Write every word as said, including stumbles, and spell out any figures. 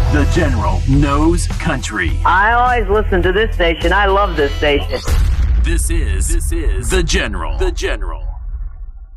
The General knows country. I always listen to this station. I love this station. This is this is The General. The General.